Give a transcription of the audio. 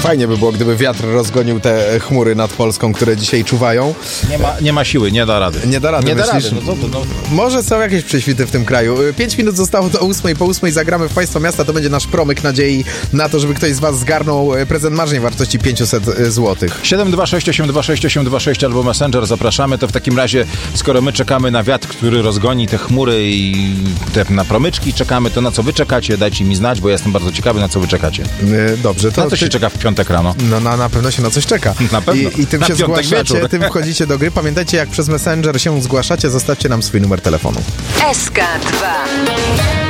Fajnie by było, gdyby wiatr rozgonił te chmury nad Polską, które dzisiaj czuwają. Nie ma siły, nie da rady. Nie da rady, myślisz? No. Może są jakieś prześwity w tym kraju. 5 minut zostało do 8. Po 8 zagramy w Państwa Miasta. To będzie nasz promyk nadziei na to, żeby ktoś z Was zgarnął prezent marzeń wartości 500 zł. 726826826 albo Messenger, zapraszamy. To w takim razie, skoro my czekamy na wiatr, który rozgoni te chmury i na promyczki czekamy, to na co wy czekacie? Dajcie mi znać, bo ja jestem bardzo ciekawy, na co wy czekacie. Dobrze. To na co się czeka w piątek rano? No na pewno się na coś czeka. Na pewno. I tym na się zgłaszacie, wieczór. tym wchodzicie do gry. Pamiętajcie, jak przez Messenger się zgłaszacie, zostawcie nam swój numer telefonu. SK2